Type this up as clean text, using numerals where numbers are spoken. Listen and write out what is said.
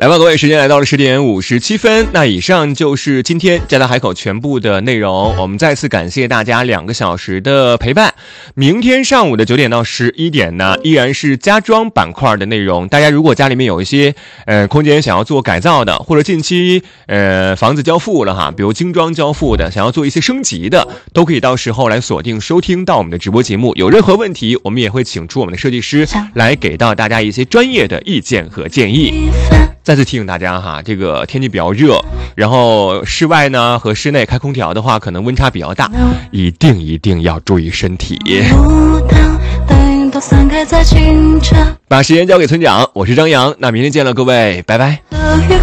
来吧，各位，时间来到了10点57分。那以上就是今天加拿海口全部的内容。我们再次感谢大家2个小时的陪伴。明天上午的9点到11点呢，依然是家装板块的内容。大家如果家里面有一些空间想要做改造的，或者近期房子交付了哈，比如精装交付的，想要做一些升级的，都可以到时候来锁定收听到我们的直播节目。有任何问题，我们也会请出我们的设计师来给到大家一些专业的意见和建议。再次提醒大家哈，这个天气比较热，然后室外呢和室内开空调的话，可能温差比较大，一定要注意身体。把时间交给村长，我是张扬，那明天见了各位，拜拜。